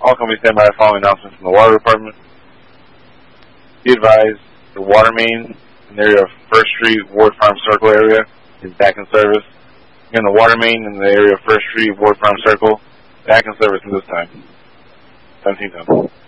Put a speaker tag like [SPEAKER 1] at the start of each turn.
[SPEAKER 1] All companies stand by following announcements from the Water Department. Be advised, the water main in the area of First Street, Ward Farm Circle area is back in service. Again, the water main in the area of First Street, Ward Farm Circle, back in service at this time. 17 ton.